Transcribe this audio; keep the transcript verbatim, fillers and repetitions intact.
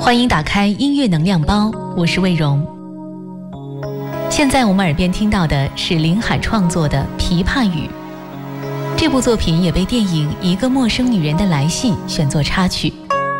欢迎打开音乐能量包，我是魏荣。现在我们耳边听到的是林海创作的《琵琶语》，这部作品也被电影《一个陌生女人的来信》选作插曲。